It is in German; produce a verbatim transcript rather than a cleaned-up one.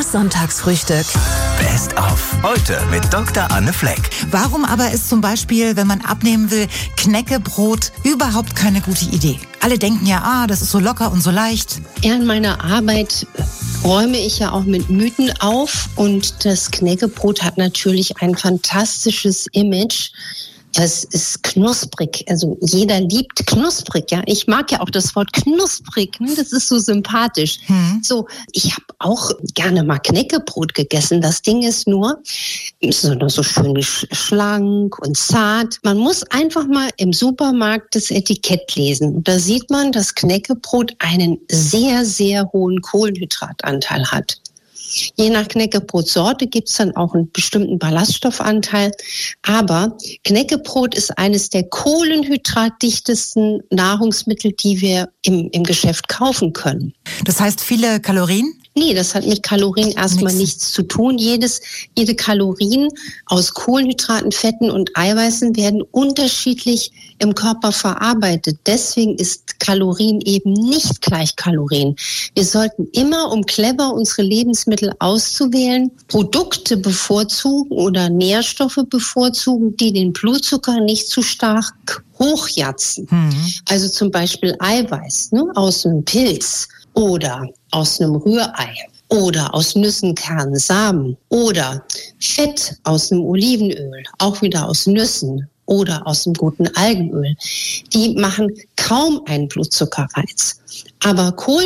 Das Sonntagsfrühstück. Best of. Heute mit Doktor Anne Fleck. Warum aber ist zum Beispiel, wenn man abnehmen will, Knäckebrot überhaupt keine gute Idee? Alle denken ja, ah, das ist so locker und so leicht. Ja, in meiner Arbeit räume ich ja auch mit Mythen auf und das Knäckebrot hat natürlich ein fantastisches Image. Es ist knusprig, also jeder liebt knusprig, ja. Ich mag ja auch das Wort knusprig, ne? Das ist so sympathisch. Hm. So, ich habe auch gerne mal Knäckebrot gegessen. Das Ding ist nur, so, so schön schlank und zart. Man muss einfach mal im Supermarkt das Etikett lesen. Da sieht man, dass Knäckebrot einen sehr, sehr hohen Kohlenhydratanteil hat. Je nach Knäckebrotsorte gibt es dann auch einen bestimmten Ballaststoffanteil. Aber Knäckebrot ist eines der kohlenhydratdichtesten Nahrungsmittel, die wir im, im Geschäft kaufen können. Das heißt viele Kalorien? Nee, das hat mit Kalorien erstmal nichts. nichts zu tun. Jedes, jede Kalorien aus Kohlenhydraten, Fetten und Eiweißen werden unterschiedlich im Körper verarbeitet. Deswegen ist Kalorien eben nicht gleich Kalorien. Wir sollten immer, um clever unsere Lebensmittel auszuwählen, Produkte bevorzugen oder Nährstoffe bevorzugen, die den Blutzucker nicht zu stark hochjatzen. Mhm. Also zum Beispiel Eiweiß, ne, aus einem Pilz oder aus einem Rührei oder aus Nüssen, Kernen, Samen oder Fett aus einem Olivenöl, auch wieder aus Nüssen oder aus einem guten Algenöl. Die machen kaum einen Blutzuckerreiz. Aber Kohlenhydrate